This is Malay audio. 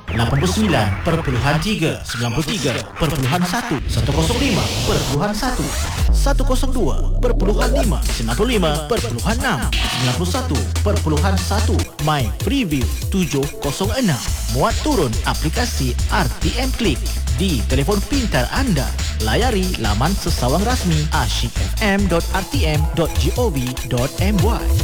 89.3, 93.1, 105.1, 102.5, 95.6, 91.1 My Freeview 706. Muat turun aplikasi RTM Klik di telefon pintar anda. Layari laman sesawang rasmi asyikfm.rtm.gov.my.